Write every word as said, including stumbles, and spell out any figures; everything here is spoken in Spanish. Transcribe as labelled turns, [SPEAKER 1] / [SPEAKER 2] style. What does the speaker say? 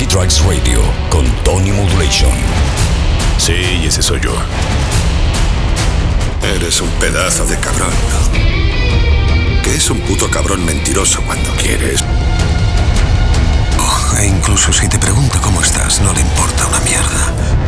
[SPEAKER 1] Tracks Radio con Tony Modulation.
[SPEAKER 2] Sí, ese soy yo.
[SPEAKER 3] Eres un pedazo de cabrón. Que es un puto cabrón mentiroso cuando quieres.
[SPEAKER 4] Oh, e incluso si te pregunta cómo estás, no le importa una mierda.